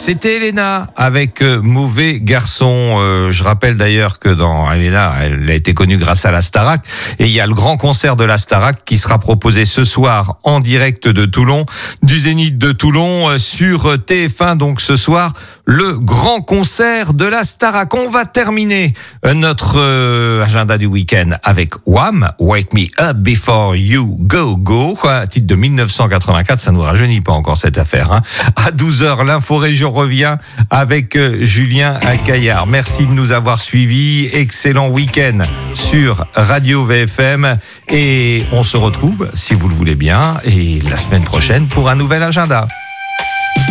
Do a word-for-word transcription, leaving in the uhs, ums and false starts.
C'était Elena avec euh, Mauvais Garçon. Euh, je rappelle d'ailleurs que dans Elena, elle a été connue grâce à la Starac. Et il y a le grand concert de la Starac qui sera proposé ce soir en direct de Toulon, du Zénith de Toulon euh, sur T F un. Donc ce soir, le grand concert de la Starac. On va terminer euh, notre euh, agenda du week-end avec Wham, Wake Me Up Before You Go Go, quoi, titre de dix-neuf cent quatre-vingt-quatre. Ça nous rajeunit pas encore cette affaire. Hein. À douze heures, l'info région revient avec euh, Julien Caillard. Merci de nous avoir suivis. Excellent week-end sur Radio V F M. Et on se retrouve, si vous le voulez bien, et la semaine prochaine pour un nouvel agenda.